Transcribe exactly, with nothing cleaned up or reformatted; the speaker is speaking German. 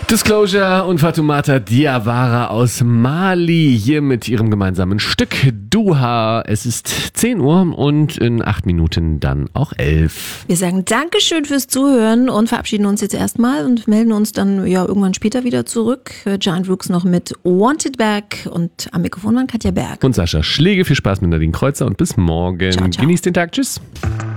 Disclosure und Fatoumata Diawara aus Mali hier mit ihrem gemeinsamen Stück Duha. Es ist zehn Uhr und in acht Minuten dann auch elf. Wir sagen Dankeschön fürs Zuhören und verabschieden uns jetzt erstmal und melden uns dann ja irgendwann später wieder zurück. Giant Rooks noch mit Wanted Back und am Mikrofon waren Katja Berg. Und Sascha Schläge. Viel Spaß mit Nadine Kreuzer und bis morgen. Ciao, ciao. Genießt den Tag. Tschüss.